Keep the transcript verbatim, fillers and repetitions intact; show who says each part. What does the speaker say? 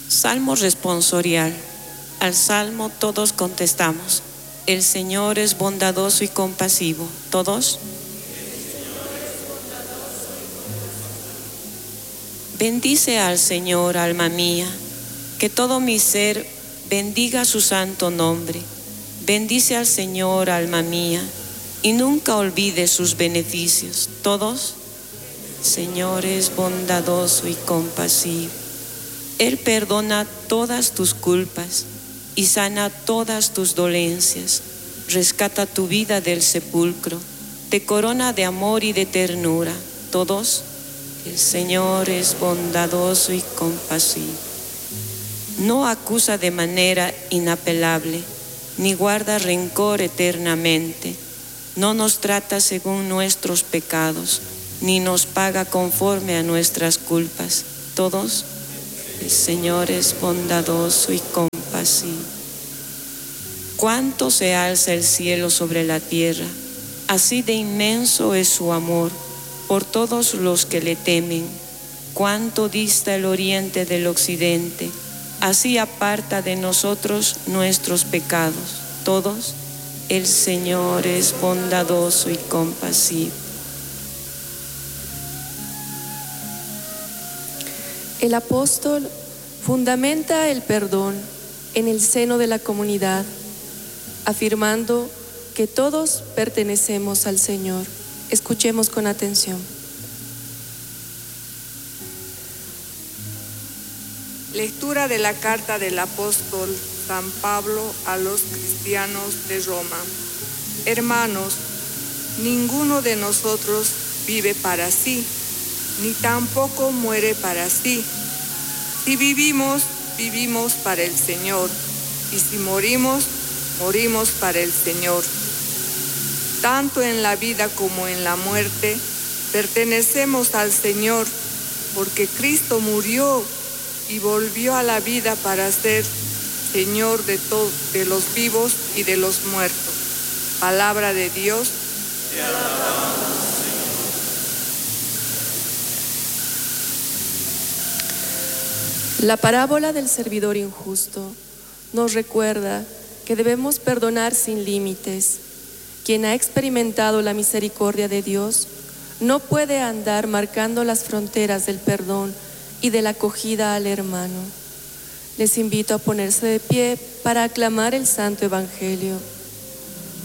Speaker 1: Salmo responsorial. Al salmo todos contestamos: el Señor es bondadoso y compasivo. ¿Todos? Bendice al Señor, alma mía, que todo mi ser bendiga su santo nombre. Bendice al Señor, alma mía, y nunca olvide sus beneficios. ¿Todos? Señor es bondadoso y compasivo. Él perdona todas tus culpas y sana todas tus dolencias. Rescata tu vida del sepulcro, te corona de amor y de ternura. ¿Todos? El Señor es bondadoso y compasivo. No acusa de manera inapelable, ni guarda rencor eternamente. No nos trata según nuestros pecados, ni nos paga conforme a nuestras culpas. ¿Todos? El Señor es bondadoso y compasivo. Cuánto se alza el cielo sobre la tierra, así de inmenso es su amor por todos los que le temen. Cuánto dista el oriente del occidente, así aparta de nosotros nuestros pecados. Todos, el Señor es bondadoso y compasivo.
Speaker 2: El apóstol fundamenta el perdón en el seno de la comunidad, afirmando que todos pertenecemos al Señor. Escuchemos con atención.
Speaker 3: Lectura de la carta del apóstol San Pablo a los cristianos de Roma. Hermanos, ninguno de nosotros vive para sí, ni tampoco muere para sí. Si vivimos, vivimos para el Señor, y si morimos, morimos para el Señor. Tanto en la vida como en la muerte, pertenecemos al Señor, porque Cristo murió y volvió a la vida para ser Señor de todos, de los vivos y de los muertos. Palabra de Dios. Te alabamos.
Speaker 2: La parábola del servidor injusto nos recuerda que debemos perdonar sin límites. Quien ha experimentado la misericordia de Dios no puede andar marcando las fronteras del perdón y de la acogida al hermano. Les invito a ponerse de pie para aclamar el Santo Evangelio.